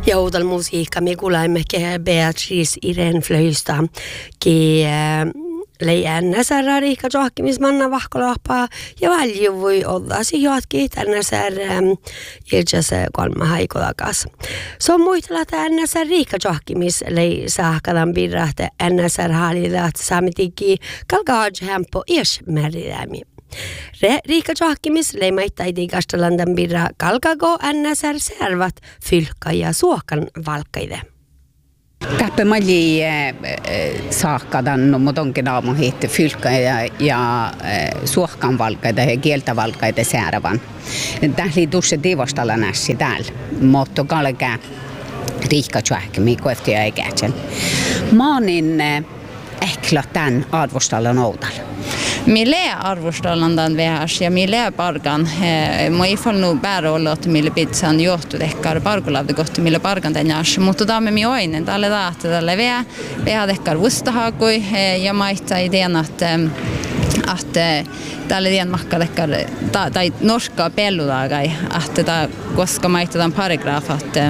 Ja uudal musiikka me kuulemme Beatrice Irene Flöistä, ki leijännäsärä Riikka Johkimismanna vahkolahpaa ja välju voi olla si jatki tännäsär ilsäsä kolma haikolakas. Se on muistella, että ännäsär Riikka Johkimis lei saakalan birrahte ännäsär haalilat saamitikki kalkaadjämppo ies määrilämi. Riikka Johkimis leimaittai kastalandan birra kalkago ännäsär servat fylkka ja suokan valkkaide. Täppä malli saakkadan no mutonkin aamu hiitti fylkka ja suokan valkkaide ja kieltä valkkaide säärävän. Tähli tuossa tivostalla nässi täällä, mutta kalkaa Riikka Johkimi koeftia ei kätsän. Mä onin ehkla tämän arvostallan oudalla. Mille arvostalandan vähäs ja mille parkan. Mä ei fallu bära olla, että mille pitsan johtudekkar parkulavde kohti mille parkan tänäs. Mutta tämä on oinen. Tälle tahti tälle vähädekkar vustahakui ja maittaa ideen, että tälle ideen makkadekkar tai norska pelludagai. Että koska maittaa paragraf, että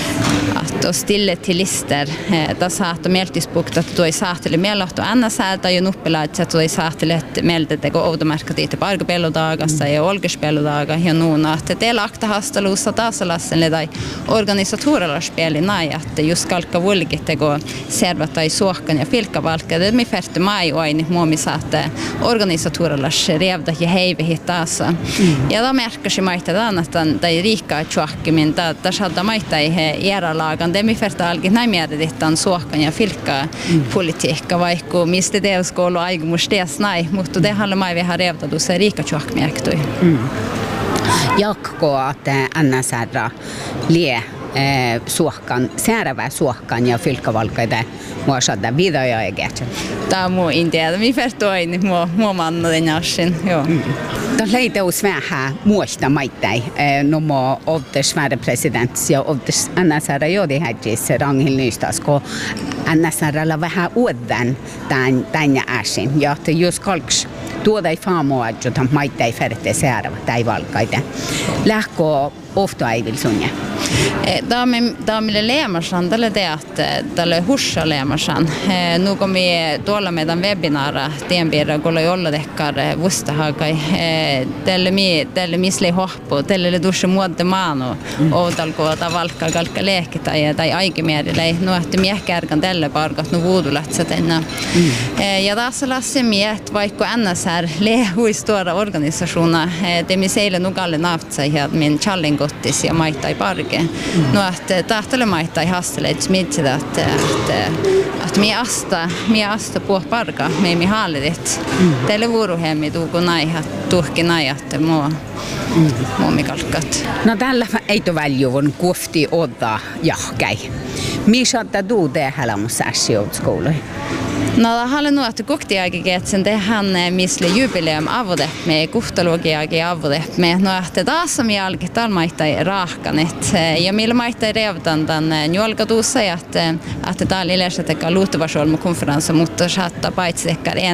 stille till lister. Tässä on mieltispukt, että tuo saateli miellohto annasäätä ja nuppila, että tuo saateli, että mieltä kun outomarkkatiitte parkapelludagassa ja olkespelludaga ja nuuna. Että teillä aktahastelussa taas lasselle tai organisatorilla speli näin, että just kalkka vulkit kun servat tai suohkan ja filkkavalkka. Det är mig färste maj och en muomissa, että organisatorilla revda ja heivi taas. Ja då märker sig maita että tai Riikka Johkimin, tässä hadda maita ei järalagan. Det är mig färste algit näin miedetään suohkan ja filkka politiikka, vaikka mistä teoskoulu aikomus tees näin, mutta det handlar mai vi har revda du se Riikka Johkimiäktui. Jakko, että NSR lie suohkan, säärävä suohkan ja fylkkavalkaita muosadda videoja ja kätsä. Tämä on muu intiä, mi förstår muu manno den jassin, joo. Tämä leiteus vähän muista maittai, no mo oltes varapresidents ja oltes NSR jodi hädjissä Ranghild Nystas, kun NSR:llä vähän uuden tänne äsin. Ja että jos kalks tuoda ei faamua, että maittai färte säärävä tai valkaita. Lähkö ofta ei vil sunja. Tämä on mille leemarsan, tälle teatte, tälle hussa leemarsan. Nu kun me tuolla meidän webinaara tienpiirra, kun oli olla tekkar vustahakai, tälle misle hohpu, tälle dusse muodde maano, outalkoota valkka kalkka lehki tai aikimierilei, nu että miehkärkan tälle parkat nu vuudulätsät enää. Ja taas lassi miet, vaikka NSR lehuis tuoda organisationa, temi seille nukalle naaftsa min challengottis ja maittai parke. No että tahtele maittai hasteleits mitsitä, että mi asta puh parka, mi hallitit. Teille vuoruhemmi tuuku naihat, tuhki naihatte mua mikalkat. No tällä ei to väljuvun kofti odda jahkai. Misatta tuu tehdä mussassi skouloi. No halle nu att koktiakin että tehän misle jubileum avodet me kuhtalogiakin avodet me no että taas on jalki talmaittai rahkanet ja millä maittai revdan tämän juolkatuussa ja että täällä yleensä tekee luuttavasolmu konferenssi mutta saattaa paitsi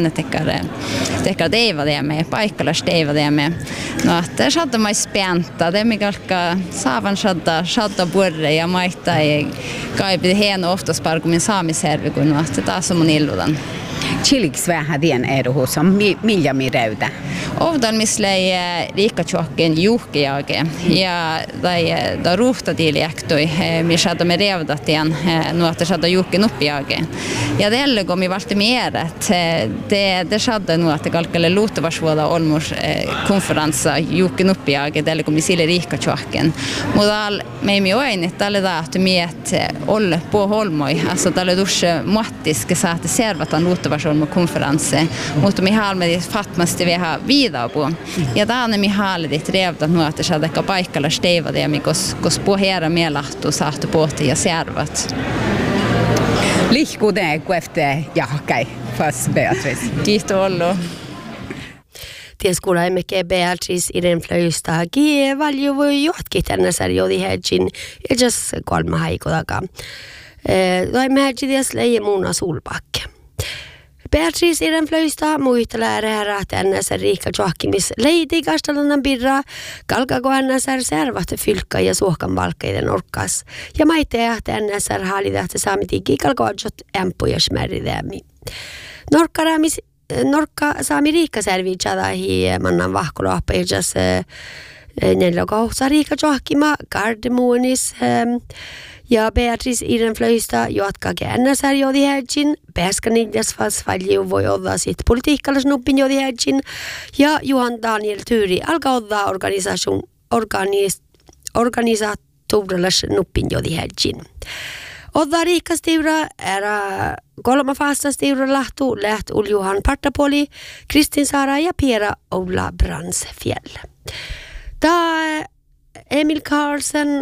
tekee teivademme paikkalas teivademme no että saattaa mai spänta det mikä saavan saattaa burre ja maittai kaipi hieno oftasparkumin saamiservi kun että taas on mun illudan. Chiliks vähän tien erohuus on miljami räytä. Ovdan mislei Riikka Johkin juhkiaake ja tai ruhtatiiliäktoi mi saada me revdatien nuotta saada juhki nuppiaake. Ja tälle kun mi vasti mierat det saada nuotta kalkalle luuttavasvuoda olmus konferenssa juhki nuppiaake tälle kun mi sille Riikka Johkin. Mutta me mi oin että tälle tahti miet olle på holmoi alltså tälle dusse mattiske saate servatan luuttavasolmu konferensse mutta mi halme fatmasti vähän viidaa på. Ja tämä on mi hallitit revdat nu että saada paikalla steivademi kos pohjera mielahtu saatu pohti ja servat. Lihkude kuefte jahkai fast Beatrice. Kiitos ollu. Ties kuulemme Beatrice Irene Flöistä, ki valju voi jotki tänne sarjodi hedgin ja just kolme haikolaga. Toimme hedgi ties leije muuna sulpakke. Beatrice Irenflöistä muistelee että NSR Riikka Joakimis leiti kastalannan birra, kalkako NSR servahte fylkka ja suokan valkeiden orkkas. Ja maitteja, että NSR haalitähtä saamitikki kalkoajot empuja smärridämi. Norkka saami Riikka servitsadahi mannan vahkoloappejas neljä kohta Riikka Joakima Gardemuonis ja Beatrice Irenflöistä jotkake NSR jodi häjin, Peskaniljas valju voi olla sit politiikkallis nuppin jodi häjin ja Johan Daniel Tyyri alkaa ottaa organisatuurillis nuppin jodi häjin. Ottaa riikkastiura era kolma faastastiura läht Uljuhan Partapoli, Kristin Saara ja Piera Oula Bransfjäll. Emil Karlsen